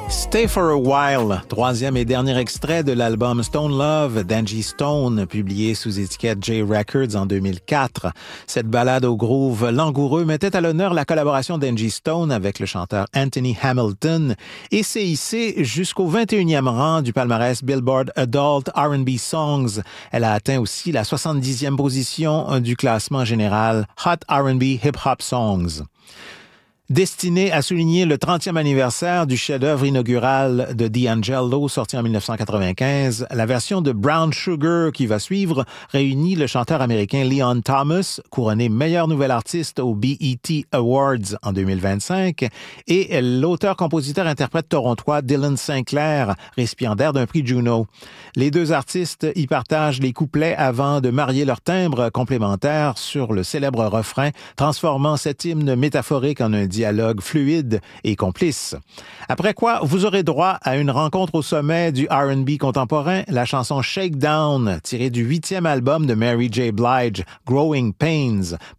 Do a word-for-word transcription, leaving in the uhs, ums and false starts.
Stay for a While, troisième et dernier extrait de l'album Stone Love d'Angie Stone, publié sous étiquette J Records en deux mille quatre. Cette ballade au groove langoureux mettait à l'honneur la collaboration d'Angie Stone avec le chanteur Anthony Hamilton et s'est hissée jusqu'au vingt et unième rang du palmarès Billboard Adult R and B Songs. Elle a atteint aussi la soixante-dixième position du classement général Hot R and B Hip Hop Songs. Destiné à souligner le trentième anniversaire du chef-d'œuvre inaugural de D'Angelo, sorti en dix-neuf cent quatre-vingt-quinze, la version de Brown Sugar qui va suivre réunit le chanteur américain Leon Thomas, couronné meilleur nouvel artiste aux B E T Awards en deux mille vingt-cinq, et l'auteur-compositeur-interprète torontois Dylan Sinclair, récipiendaire d'un prix Juno. Les deux artistes y partagent les couplets avant de marier leurs timbres complémentaires sur le célèbre refrain, transformant cet hymne métaphorique en un dialogue fluide et complice. Après quoi, vous aurez droit à une rencontre au sommet du R and B contemporain, la chanson Shakedown, tirée du huitième album de Mary J. Blige, Growing Pains,